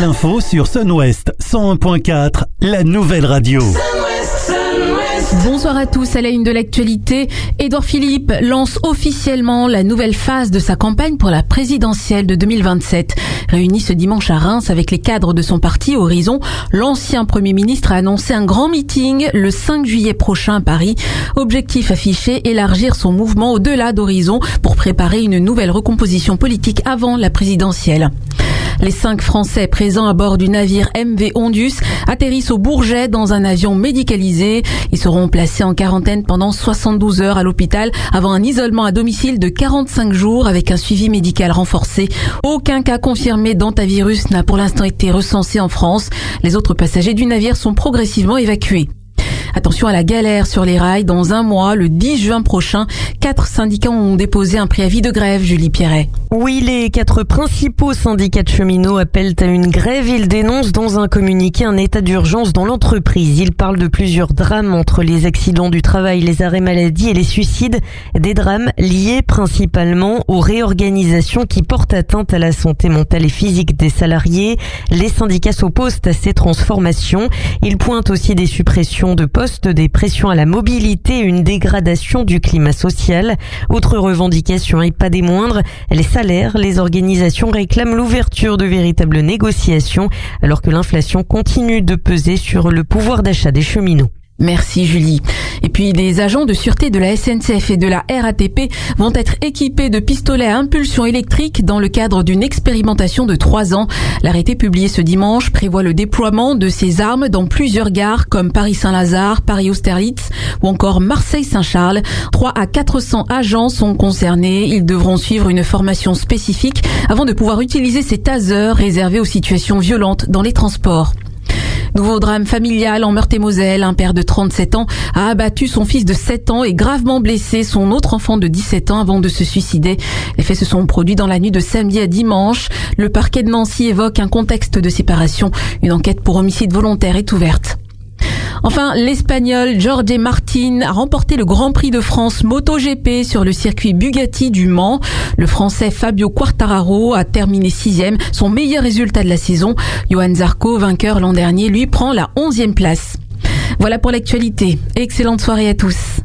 l'info sur Sun-Ouest 101.4, la nouvelle radio. Bonsoir à tous, à la une de l'actualité. Édouard Philippe lance officiellement la nouvelle phase de sa campagne pour la présidentielle de 2027. Réuni ce dimanche à Reims avec les cadres de son parti Horizon, l'ancien Premier ministre a annoncé un grand meeting le 5 juillet prochain à Paris. Objectif affiché, élargir son mouvement au-delà d'Horizon pour préparer une nouvelle recomposition politique avant la présidentielle. Les 5 Français présents à bord du navire MV Ondus atterrissent au Bourget dans un avion médicalisé. Ils seront placés en quarantaine pendant 72 heures à l'hôpital avant un isolement à domicile de 45 jours avec un suivi médical renforcé. Aucun cas confirmé d'hantavirus n'a pour l'instant été recensé en France. Les autres passagers du navire sont progressivement évacués. Attention à la galère sur les rails. Dans un mois, le 10 juin prochain, 4 syndicats ont déposé un préavis de grève, Julie Pierret. Oui, les 4 principaux syndicats de cheminots appellent à une grève. Ils dénoncent dans un communiqué un état d'urgence dans l'entreprise. Ils parlent de plusieurs drames entre les accidents du travail, les arrêts maladie et les suicides. Des drames liés principalement aux réorganisations qui portent atteinte à la santé mentale et physique des salariés. Les syndicats s'opposent à ces transformations. Ils pointent aussi des suppressions de postes, des pressions à la mobilité et une dégradation du climat social. Autre revendication et pas des moindres, les salaires. Les organisations réclament l'ouverture de véritables négociations alors que l'inflation continue de peser sur le pouvoir d'achat des cheminots. Merci Julie. Et puis des agents de sûreté de la SNCF et de la RATP vont être équipés de pistolets à impulsion électrique dans le cadre d'une expérimentation de 3 ans. L'arrêté publié ce dimanche prévoit le déploiement de ces armes dans plusieurs gares comme Paris-Saint-Lazare, Paris-Austerlitz ou encore Marseille-Saint-Charles. 300 à 400 agents sont concernés. Ils devront suivre une formation spécifique avant de pouvoir utiliser ces tasers réservés aux situations violentes dans les transports. Nouveau drame familial en Meurthe-et-Moselle. Un père de 37 ans a abattu son fils de 7 ans et gravement blessé son autre enfant de 17 ans avant de se suicider. Les faits se sont produits dans la nuit de samedi à dimanche. Le parquet de Nancy évoque un contexte de séparation. Une enquête pour homicide volontaire est ouverte. Enfin, l'Espagnol Jorge Martín a remporté le Grand Prix de France MotoGP sur le circuit Bugatti du Mans. Le Français Fabio Quartararo a terminé 6e, son meilleur résultat de la saison. Johan Zarco, vainqueur l'an dernier, lui prend la 11e place. Voilà pour l'actualité. Excellente soirée à tous.